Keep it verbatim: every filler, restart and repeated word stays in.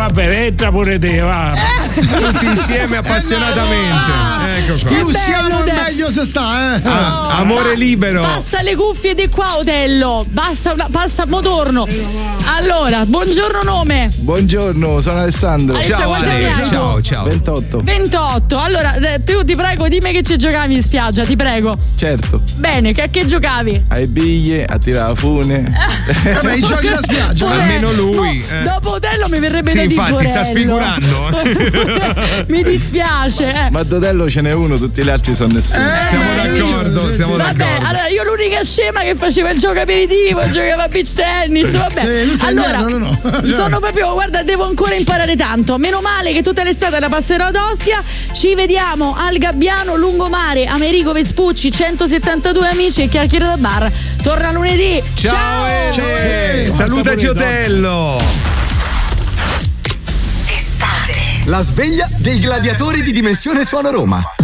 va bene, entra pure te, va. Tutti insieme appassionatamente. Ecco qua. Più siamo meglio se sta, eh. Ah, amore libero. Passa le cuffie di qua, Otello. Passa, passa motorno. Allora, buongiorno nome. Buongiorno, sono Alessandro. Alessandro, Ciao quanti Ale, anni hai? ciao ciao. ventotto. ventotto. Allora, tu ti prego, dimmi che ci giocavi in spiaggia, ti prego. Certo. Bene, che a che giocavi? Ai biglie, a tirare la fune. Vabbè, i giochi da spiaggia. Pure- Almeno lui. No, eh. dopo Otello mi verrebbe Sì, da dire infatti, sta Porello. sfigurando. Mi dispiace, eh. Ma Dotello ce n'è uno, tutti gli altri sono nessuno. Siamo d'accordo, siamo Vabbè, d'accordo. allora io l'unica scema che faceva il gioco aperitivo, giocava a beach tennis, vabbè. Sì, lui sta allora, indietro, no, no. sono proprio, guarda, devo ancora imparare tanto. Meno male che tutta l'estate la passerò ad Ostia. Ci vediamo al Gabbiano, Lungomare, Amerigo Vespucci, centosettantadue amici e chiacchiere da bar. Torna lunedì. Ciao Ele. Ciao, Ele. Salutaci Otello. La sveglia dei gladiatori di Dimensione Suono Roma.